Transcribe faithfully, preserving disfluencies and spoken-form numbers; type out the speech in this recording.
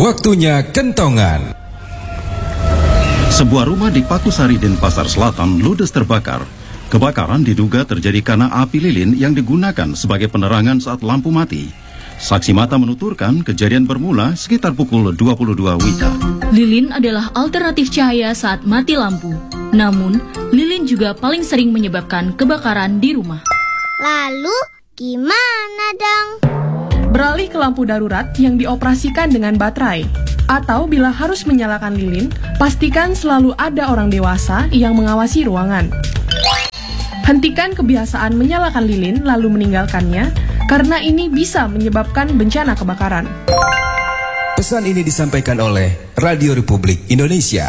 Waktunya kentongan. Sebuah rumah di Pakusari, Denpasar Selatan ludes terbakar. Kebakaran diduga terjadi karena api lilin yang digunakan sebagai penerangan saat lampu mati. Saksi mata menuturkan kejadian bermula sekitar pukul dua puluh dua Wita. Lilin adalah alternatif cahaya saat mati lampu. Namun, lilin juga paling sering menyebabkan kebakaran di rumah. Lalu, gimana dong? Beralih ke lampu darurat yang dioperasikan dengan baterai. Atau bila harus menyalakan lilin, pastikan selalu ada orang dewasa yang mengawasi ruangan. Hentikan kebiasaan menyalakan lilin lalu meninggalkannya, karena ini bisa menyebabkan bencana kebakaran. Pesan ini disampaikan oleh Radio Republik Indonesia.